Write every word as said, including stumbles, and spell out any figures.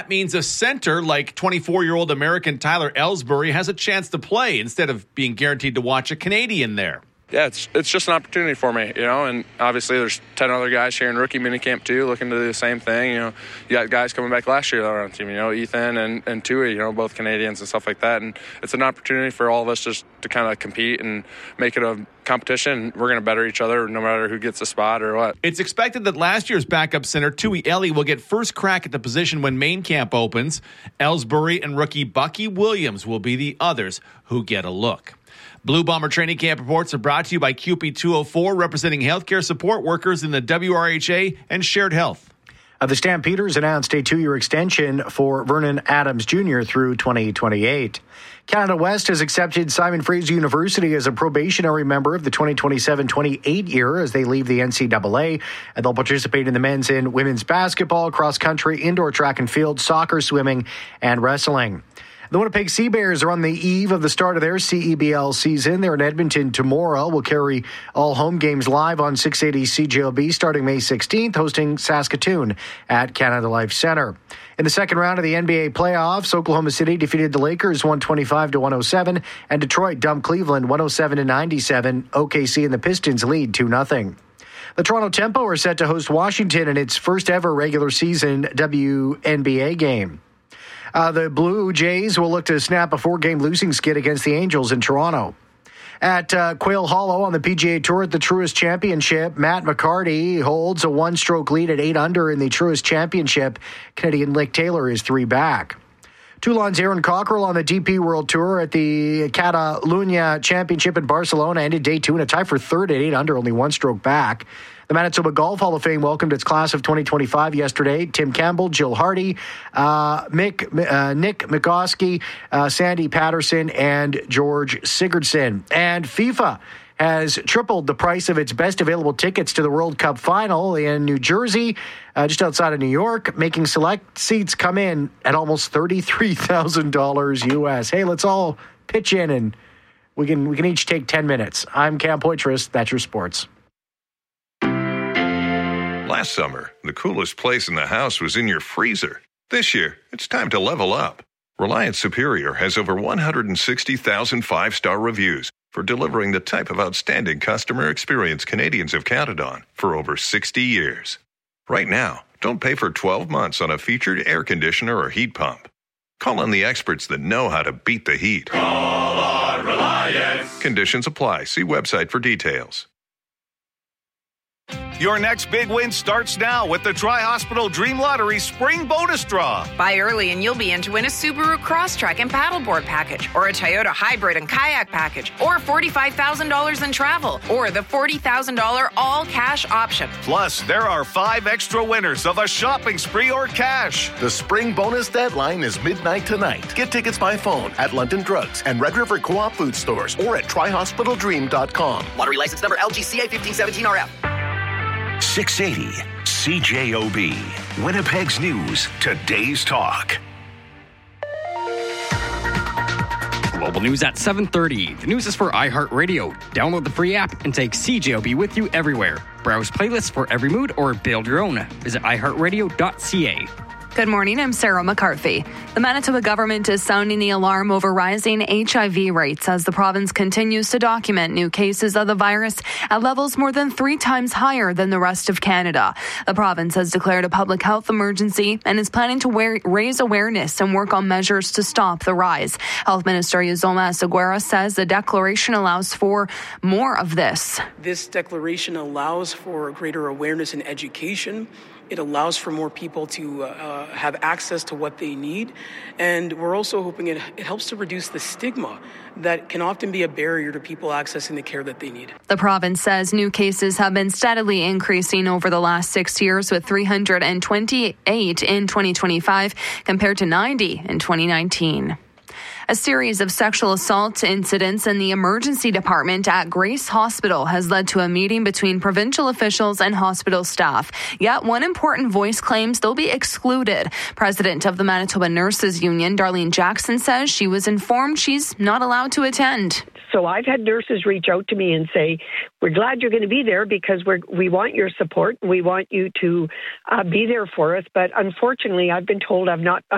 That means a center like twenty-four-year-old American Tyler Ellsbury has a chance to play instead of being guaranteed to watch a Canadian there. Yeah, it's it's just an opportunity for me, you know, and obviously there's ten other guys here in rookie minicamp too looking to do the same thing, you know. You got guys coming back last year that were on the team, you know, Ethan and, and Tui, you know, both Canadians and stuff like that, and it's an opportunity for all of us just to kind of compete and make it a competition. We're going to better each other no matter who gets the spot or what. It's expected that last year's backup center, Tui Eli, will get first crack at the position when main camp opens. Ellsbury and rookie Bucky Williams will be the others who get a look. Blue Bomber Training Camp reports are brought to you by Q P two oh four, representing healthcare support workers in the W R H A and Shared Health. Uh, the Stampeders announced a two-year extension for Vernon Adams Junior through twenty twenty-eight. Canada West has accepted Simon Fraser University as a probationary member of the twenty twenty-seven twenty-eight year as they leave the N C double A, and they'll participate in the men's and women's basketball, cross-country, indoor track and field, soccer, swimming, and wrestling. The Winnipeg Sea Bears are on the eve of the start of their C E B L season. They're in Edmonton tomorrow. We'll carry all home games live on six eighty C J O B starting May sixteenth, hosting Saskatoon at Canada Life Centre. In the second round of the N B A playoffs, Oklahoma City defeated the Lakers one twenty-five to one oh seven, and Detroit dumped Cleveland one oh seven to ninety-seven. O K C and the Pistons lead two nothing. The Toronto Tempo are set to host Washington in its first ever regular season W N B A game. Uh, the Blue Jays will look to snap a four-game losing skid against the Angels in Toronto. At uh, Quail Hollow on the P G A Tour at the Truist Championship, Matt McCarty holds a one-stroke lead at eight under in the Truist Championship. Canadian Nick Taylor is three back. Toulon's Aaron Cockrell on the D P World Tour at the Catalunya Championship in Barcelona ended day two in a tie for third at eight under, only one stroke back. The Manitoba Golf Hall of Fame welcomed its class of twenty twenty-five yesterday. Tim Campbell, Jill Hardy, uh, Mick, uh, Nick McCoskey, uh, Sandy Patterson, and George Sigurdsson. And FIFA has tripled the price of its best available tickets to the World Cup final in New Jersey, uh, just outside of New York, making select seats come in at almost thirty-three thousand dollars U S. Hey, let's all pitch in and we can we can each take ten minutes. I'm Cam Poitras. That's your sports. Last summer, the coolest place in the house was in your freezer. This year, it's time to level up. Reliance Superior has over one hundred sixty thousand five-star reviews for delivering the type of outstanding customer experience Canadians have counted on for over sixty years. Right now, don't pay for twelve months on a featured air conditioner or heat pump. Call on the experts that know how to beat the heat. Call on Reliance. Conditions apply. See website for details. Your next big win starts now with the Tri-Hospital Dream Lottery Spring Bonus Draw. Buy early and you'll be in to win a Subaru Crosstrek and Paddleboard package, or a Toyota Hybrid and Kayak package, or forty-five thousand dollars in travel, or the forty thousand dollars all-cash option. Plus, there are five extra winners of a shopping spree or cash. The spring bonus deadline is midnight tonight. Get tickets by phone at London Drugs and Red River Co-op food stores or at tri hospital dream dot com. Lottery license number L G C A fifteen seventeen R F. six eighty C J O B, Winnipeg's News, today's talk. Global news at seven thirty. The news is for iHeartRadio. Download the free app and take C J O B with you everywhere. Browse playlists for every mood or build your own. Visit i heart radio dot c a. Good morning, I'm Sarah McCarthy. The Manitoba government is sounding the alarm over rising H I V rates as the province continues to document new cases of the virus at levels more than three times higher than the rest of Canada. The province has declared a public health emergency and is planning to wear, raise awareness and work on measures to stop the rise. Health Minister Uzoma Seguera says the declaration allows for more of this. This declaration allows for greater awareness and education. It allows for more people to uh, have access to what they need. And we're also hoping it, it helps to reduce the stigma that can often be a barrier to people accessing the care that they need. The province says new cases have been steadily increasing over the last six years, with three hundred twenty-eight in twenty twenty-five compared to ninety in twenty nineteen. A series of sexual assault incidents in the emergency department at Grace Hospital has led to a meeting between provincial officials and hospital staff. Yet one important voice claims they'll be excluded. President of the Manitoba Nurses Union, Darlene Jackson, says she was informed she's not allowed to attend. So I've had nurses reach out to me and say, we're glad you're going to be there because we're, we want your support. We want you to uh, be there for us. But unfortunately, I've been told I'm not